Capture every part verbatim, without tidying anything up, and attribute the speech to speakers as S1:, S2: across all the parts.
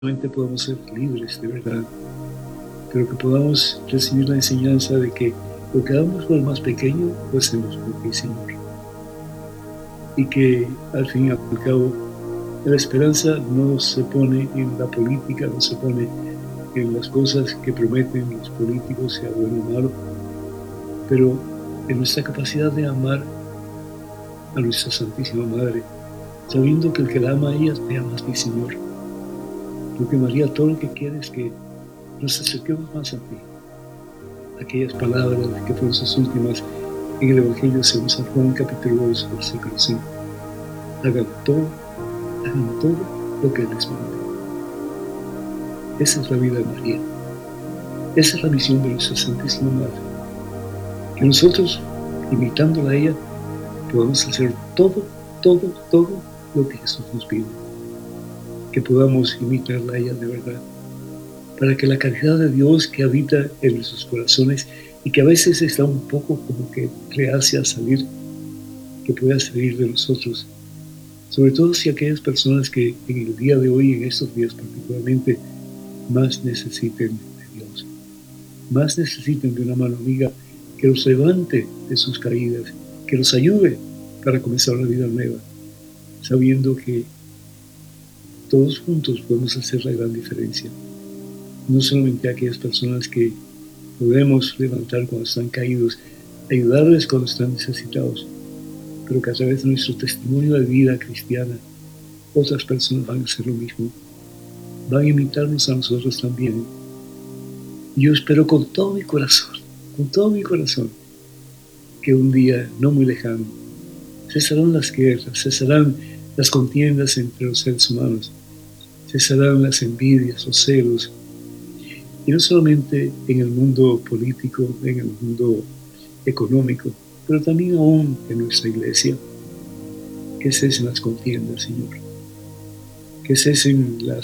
S1: realmente podamos ser libres de verdad, pero que podamos recibir la enseñanza de que lo que hagamos por el más pequeño, lo hacemos por ti, Señor. Y que al fin y al cabo, la esperanza no se pone en la política, no se pone en las cosas que prometen los políticos, sea bueno o malo, pero en nuestra capacidad de amar a nuestra Santísima Madre, sabiendo que el que la ama a ella te ama a ti, Señor. Porque María todo lo que quiere es que nos acerquemos más a ti. Aquellas palabras que fueron sus últimas en el Evangelio según San Juan, capítulo dos, versículo cinco. Hagan todo, hagan todo lo que les mande. Esa es la vida de María. Esa es la misión de nuestra Santísima Madre. Que nosotros, imitándola a ella, podamos hacer todo, todo, todo lo que Jesús nos pide. Que podamos imitarla a ella de verdad. Para que la caridad de Dios que habita en nuestros corazones y que a veces está un poco como que reacia a salir, que pueda salir de nosotros. Sobre todo si aquellas personas que en el día de hoy, en estos días particularmente, más necesiten de Dios. Más necesiten de una mano amiga que los levante de sus caídas, que los ayude para comenzar una vida nueva, sabiendo que todos juntos podemos hacer la gran diferencia. No solamente a aquellas personas que podemos levantar cuando están caídos, ayudarles cuando están necesitados, pero que a través de nuestro testimonio de vida cristiana, otras personas van a hacer lo mismo, van a imitarnos a nosotros también. Y yo espero con todo mi corazón, con todo mi corazón, que un día no muy lejano, cesarán las guerras, cesarán las contiendas entre los seres humanos, cesarán las envidias, los celos, y no solamente en el mundo político, en el mundo económico, pero también aún en nuestra iglesia. Que cesen las contiendas, Señor. Que cesen las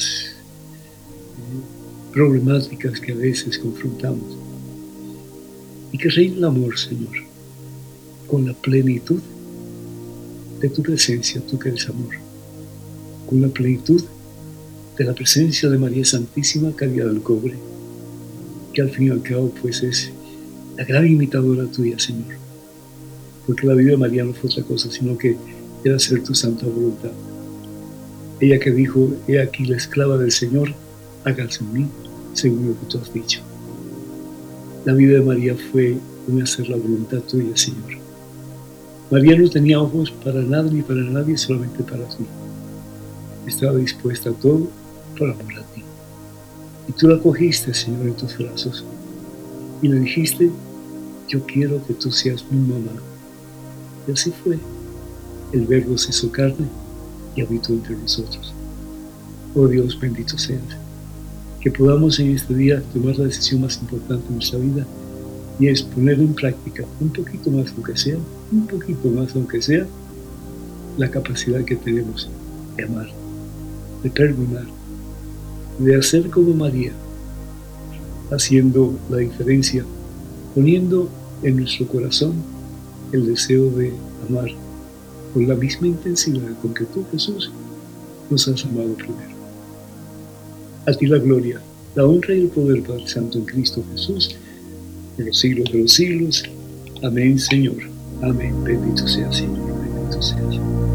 S1: eh, problemáticas que a veces confrontamos. Y que reine el amor, Señor, con la plenitud de tu presencia, tú que eres amor. Con la plenitud de la presencia de María Santísima, calidad del cobre, que al fin y al cabo pues es la gran imitadora tuya, Señor. Porque la vida de María no fue otra cosa, sino que era hacer tu santa voluntad. Ella que dijo, he aquí la esclava del Señor, hágase en mí según lo que tú has dicho. La vida de María fue un hacer la voluntad tuya, Señor. María no tenía ojos para nada ni para nadie, solamente para ti. Estaba dispuesta a todo por amor a ti. Y tú la cogiste, Señor, en tus brazos. Y le dijiste, yo quiero que tú seas mi mamá. Y así fue. El Verbo se hizo carne y habitó entre nosotros. Oh Dios, bendito seas. Que podamos en este día tomar la decisión más importante de nuestra vida, y es poner en práctica un poquito más, aunque sea, un poquito más, aunque sea, la capacidad que tenemos de amar, de perdonar, de hacer como María, haciendo la diferencia, poniendo en nuestro corazón el deseo de amar con la misma intensidad con que tú, Jesús, nos has amado primero. A ti la gloria, la honra y el poder, Padre Santo, en Cristo Jesús, en los siglos de los siglos. Amén, Señor. Amén. Bendito sea, Señor. Bendito sea, Señor.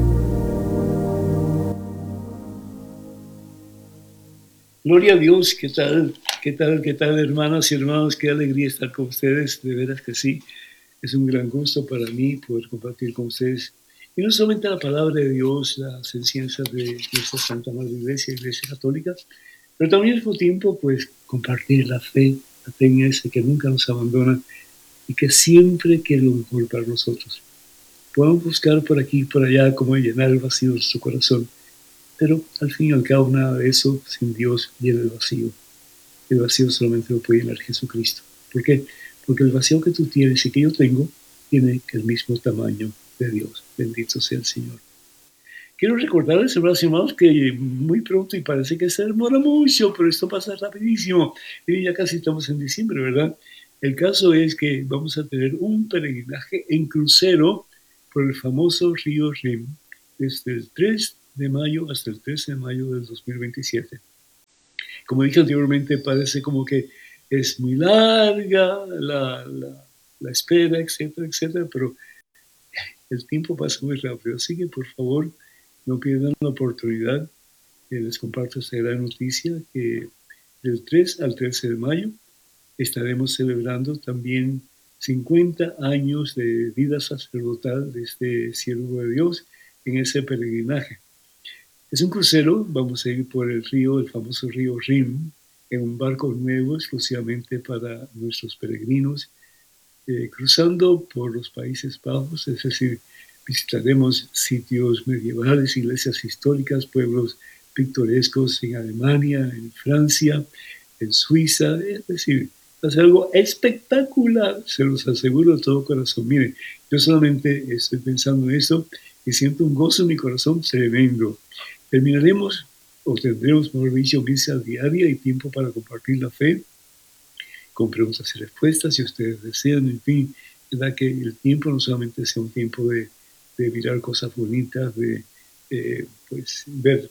S1: Gloria a Dios. ¿Qué tal? ¿Qué tal? ¿Qué tal, hermanas y hermanos? Qué alegría estar con ustedes. De veras que sí. Es un gran gusto para mí poder compartir con ustedes. Y no solamente la palabra de Dios, las enseñanzas de nuestra Santa Madre Iglesia, Iglesia Católica, pero también al mismo tiempo, pues, compartir la fe, la fe en ese que nunca nos abandona y que siempre quiere lo mejor para nosotros. Podemos buscar por aquí y por allá cómo llenar el vacío de nuestro corazón, pero al fin y al cabo nada de eso sin Dios llena el vacío. El vacío solamente lo puede llenar Jesucristo. ¿Por qué? Porque el vacío que tú tienes y que yo tengo tiene el mismo tamaño de Dios. Bendito sea el Señor. Quiero recordarles, hermanos y hermanos, que muy pronto, y parece que se demora mucho, pero esto pasa rapidísimo. Y ya casi estamos en diciembre, ¿verdad? El caso es que vamos a tener un peregrinaje en crucero por el famoso río Rin, desde el tres de mayo hasta el trece de mayo del dos mil veintisiete. como dije anteriormente, parece como que es muy larga la, la, la espera, etcétera, etcétera, pero el tiempo pasa muy rápido. Así que, por favor, no pierdan la oportunidad. Eh, les comparto esta gran noticia que del tres al trece de mayo estaremos celebrando también cincuenta años de vida sacerdotal de este siervo de Dios en ese peregrinaje. Es un crucero, vamos a ir por el río, el famoso río Rin, en un barco nuevo exclusivamente para nuestros peregrinos, eh, cruzando por los Países Bajos, es decir, visitaremos sitios medievales, iglesias históricas, pueblos pintorescos en Alemania, en Francia, en Suiza, es decir, hacer algo espectacular, se los aseguro de todo corazón. Miren, yo solamente estoy pensando en esto y siento un gozo en mi corazón tremendo. Terminaremos, o tendremos, mejor dicho, misa diaria y tiempo para compartir la fe, con preguntas y respuestas, si ustedes desean, en fin, ¿verdad? Que el tiempo no solamente sea un tiempo de, de mirar cosas bonitas, de eh, pues, ver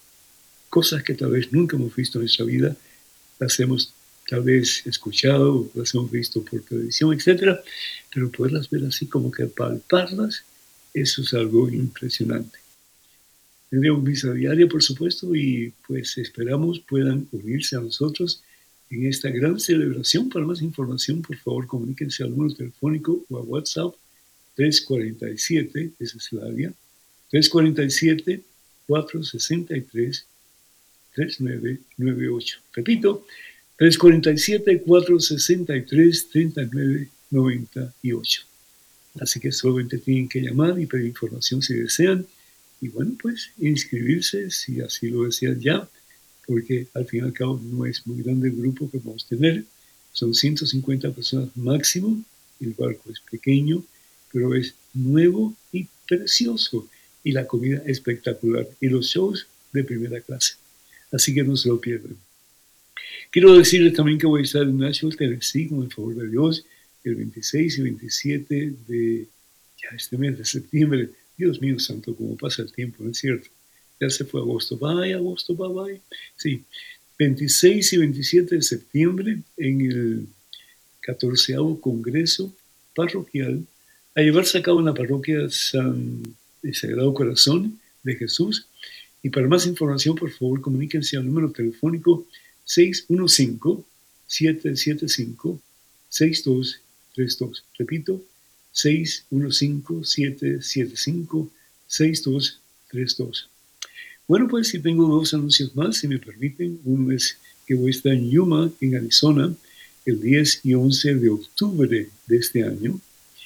S1: cosas que tal vez nunca hemos visto en nuestra vida, las hemos tal vez escuchado, las hemos visto por televisión, etcétera, pero poderlas ver así como que palparlas, eso es algo impresionante. Tendremos misa diaria, por supuesto, y pues esperamos puedan unirse a nosotros en esta gran celebración. Para más información, por favor, comuníquense al número telefónico o a WhatsApp tres cuatro siete, esa es la área, tres cuatro siete, cuatro seis tres, tres nueve nueve ocho. Repito, tres cuatro siete, cuatro seis tres, tres nueve nueve ocho. Así que solamente tienen que llamar y pedir información si desean. Y bueno, pues inscribirse si así lo desean ya, porque al fin y al cabo no es muy grande el grupo que vamos a tener. Son ciento cincuenta personas máximo. El barco es pequeño, pero es nuevo y precioso. Y la comida espectacular. Y los shows de primera clase. Así que no se lo pierdan. Quiero decirles también que voy a estar en Nashville, Tennessee, con el favor de Dios, el veintiséis y veintisiete de ya este mes de septiembre. Dios mío santo, cómo pasa el tiempo, ¿no es cierto? Ya se fue agosto, bye, agosto, bye, bye. Sí, veintiséis y veintisiete de septiembre en el catorceavo Congreso Parroquial, a llevarse a cabo en la parroquia San Sagrado Corazón de Jesús. Y para más información, por favor, comuníquense al número telefónico seis uno cinco, siete siete cinco, seis dos tres dos. Repito, seis uno cinco, siete siete cinco, seis dos tres dos. Bueno, pues si tengo dos anuncios más, si me permiten. Uno es que voy a estar en Yuma, en Arizona, el diez y once de octubre de este año,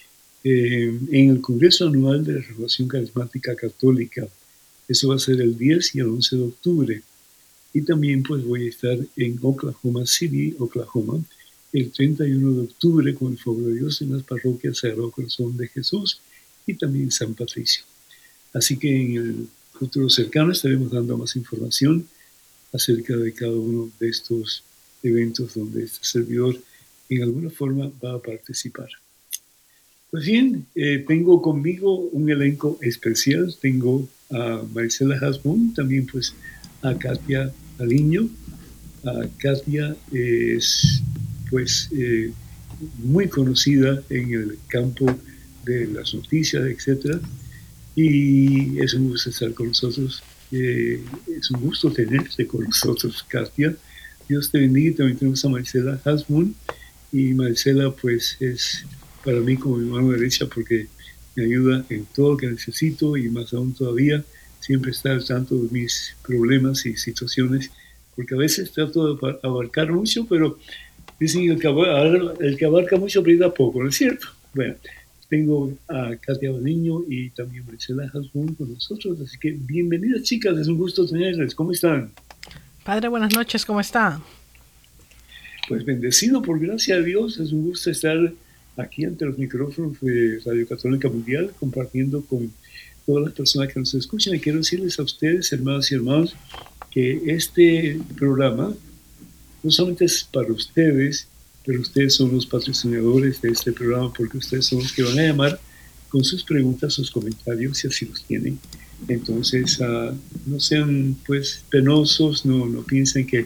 S1: eh, en el Congreso Anual de la Renovación Carismática Católica. Eso va a ser el diez y el once de octubre. Y también pues voy a estar en Oklahoma City, Oklahoma, el treinta y uno de octubre, con el favor de Dios, en las parroquias Sagrado Corazón de Jesús y también San Patricio. Así que en el futuro cercano estaremos dando más información acerca de cada uno de estos eventos donde este servidor en alguna forma va a participar. Pues bien, eh, tengo conmigo un elenco especial. Tengo a Maricela Hasbun, también pues a Katia Aliño. A Katia es pues eh, muy conocida en el campo de las noticias, etcétera, y es un gusto estar con nosotros. Eh, es un gusto tenerte con nosotros, Katia. Dios te bendiga. También tenemos a Maricela Hasbun, y Maricela pues es para mí como mi mano derecha, porque me ayuda en todo lo que necesito, y más aún todavía siempre está al tanto de mis problemas y situaciones, porque a veces trato de abarcar mucho, pero dicen que el que abarca, el que abarca mucho brinda poco, ¿no es cierto? Bueno, tengo a Katia Baliño y también Maricela Hasbun con nosotros, así que bienvenidas, chicas, es un gusto tenerles. ¿Cómo están?
S2: Padre, buenas noches, ¿cómo está?
S1: Pues bendecido por gracia de Dios, es un gusto estar aquí ante los micrófonos de Radio Católica Mundial, compartiendo con todas las personas que nos escuchan. Y quiero decirles a ustedes, hermanas y hermanos, que este programa no solamente es para ustedes, pero ustedes son los patrocinadores de este programa, porque ustedes son los que van a llamar con sus preguntas, sus comentarios, si así los tienen. Entonces, uh, no sean pues penosos, no, no piensen que